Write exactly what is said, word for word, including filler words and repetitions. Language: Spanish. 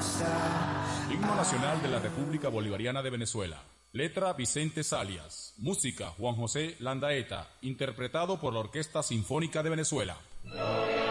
Himno nacional de la República Bolivariana de Venezuela. Letra Vicente Salias. Música Juan José Landaeta. Interpretado por la Orquesta Sinfónica de Venezuela.